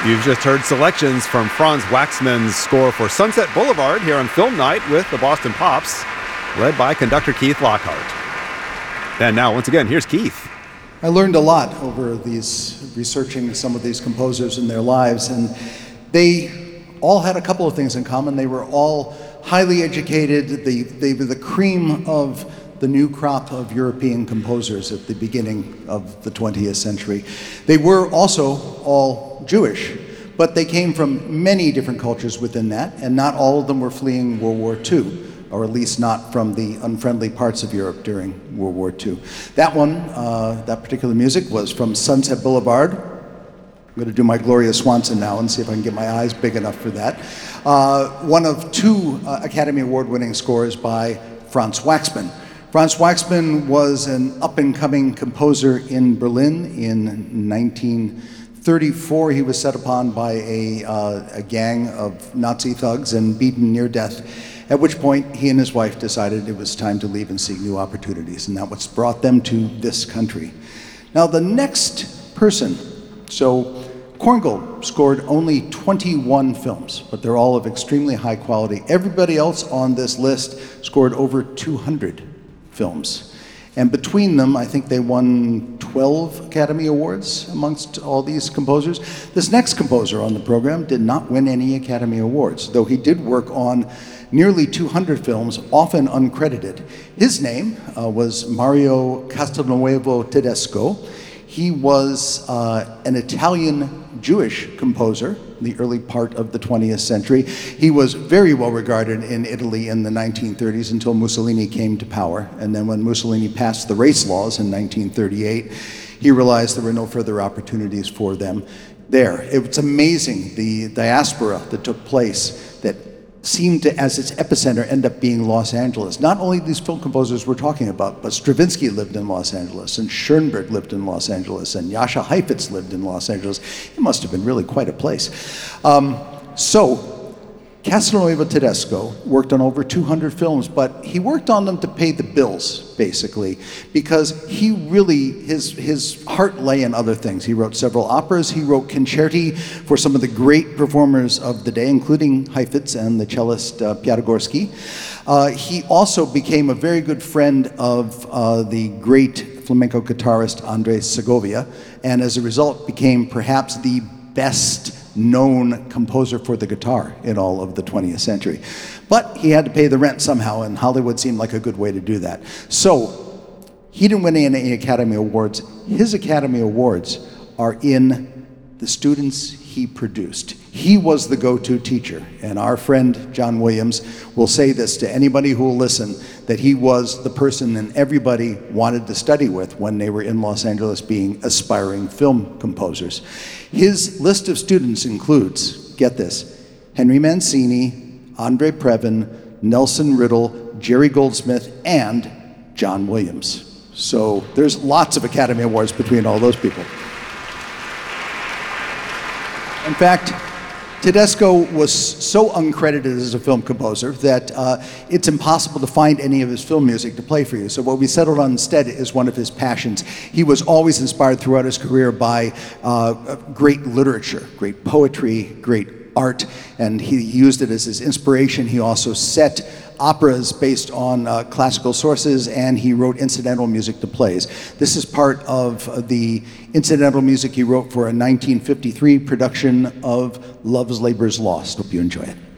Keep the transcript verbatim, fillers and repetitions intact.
You've just heard selections from Franz Waxman's score for Sunset Boulevard here on Film Night with the Boston Pops, led by conductor Keith Lockhart. And now, once again, here's Keith. I learned a lot over these, researching some of these composers and their lives, and they all had a couple of things in common. They were all highly educated. They, they were the cream of the new crop of European composers at the beginning of the twentieth century. They were also all Jewish, but they came from many different cultures within that, and not all of them were fleeing World War Two, or at least not from the unfriendly parts of Europe during World War Two. That one, uh, that particular music was from Sunset Boulevard. I'm going to do my Gloria Swanson now and see if I can get my eyes big enough for that. Uh, one of two uh, Academy Award-winning scores by Franz Waxman. Franz Waxman was an up-and-coming composer in Berlin in nineteen thirty-four. He was set upon by a, uh, a gang of Nazi thugs and beaten near death, at which point he and his wife decided it was time to leave and seek new opportunities, and that was brought them to this country. Now the next person, so Korngold scored only twenty-one films, but they're all of extremely high quality. Everybody else on this list scored over two hundred films. And between them, I think they won twelve Academy Awards amongst all these composers. This next composer on the program did not win any Academy Awards, though he did work on nearly two hundred films, often uncredited. His name uh, was Mario Castelnuovo Tedesco. He was uh, an Italian Jewish composer in the early part of the twentieth century. He was very well regarded in Italy in the nineteen thirties until Mussolini came to power. And then when Mussolini passed the race laws in nineteen thirty-eight, he realized there were no further opportunities for them there. It's amazing the diaspora that took place that seemed to, as its epicenter, end up being Los Angeles. Not only these film composers we're talking about, but Stravinsky lived in Los Angeles, and Schoenberg lived in Los Angeles, and Jascha Heifetz lived in Los Angeles. It must have been really quite a place. Um, so, Castelnuovo Tedesco worked on over two hundred films, but he worked on them to pay the bills, basically, because he really, his, his heart lay in other things. He wrote several operas, he wrote concerti for some of the great performers of the day, including Heifetz and the cellist uh, Piatigorsky. Uh, he also became a very good friend of uh, the great flamenco guitarist Andres Segovia, and as a result became perhaps the best known composer for the guitar in all of the twentieth century. But he had to pay the rent somehow, and Hollywood seemed like a good way to do that. So he didn't win any Academy Awards. His Academy Awards are in the students he produced. He was the go-to teacher, and our friend John Williams will say this to anybody who will listen, that he was the person that everybody wanted to study with when they were in Los Angeles being aspiring film composers. His list of students includes, get this, Henry Mancini, Andre Previn, Nelson Riddle, Jerry Goldsmith, and John Williams. So there's lots of Academy Awards between all those people. In fact, Tedesco was so uncredited as a film composer that uh, it's impossible to find any of his film music to play for you. So what we settled on instead is one of his passions. He was always inspired throughout his career by uh, great literature, great poetry, great art, and he used it as his inspiration. He also set operas based on uh, classical sources, and he wrote incidental music to plays. This is part of the incidental music he wrote for a nineteen fifty-three production of Love's Labour's Lost. Hope you enjoy it.